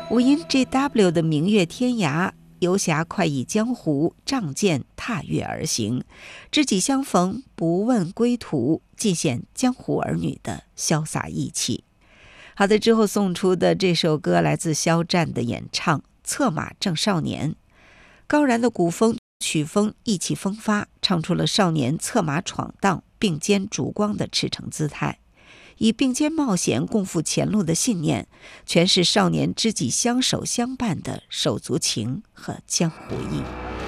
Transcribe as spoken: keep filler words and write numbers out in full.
五音 G W 的明月天涯，游侠快意江湖，仗剑踏月而行，知己相逢不问归途，尽显江湖儿女的潇洒义气。好的，之后送出的这首歌来自肖战的演唱《策马正少年》，高然的古风曲风意气风发，唱出了少年策马闯荡并肩烛光的赤诚姿态，以并肩冒险共赴前路的信念，诠释少年知己相守相伴的手足情和江湖义。